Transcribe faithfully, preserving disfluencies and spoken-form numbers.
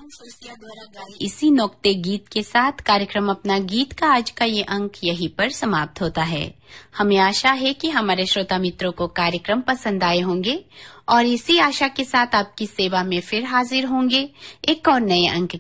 फुसिया द्वारा गाई इसी नोक्ते गीत के साथ कार्यक्रम अपना गीत का आज का ये अंक यहीं पर समाप्त होता है। हमें आशा है कि हमारे श्रोता मित्रों को कार्यक्रम पसंद आए होंगे और इसी आशा के साथ आपकी सेवा में फिर हाजिर होंगे एक और नए अंक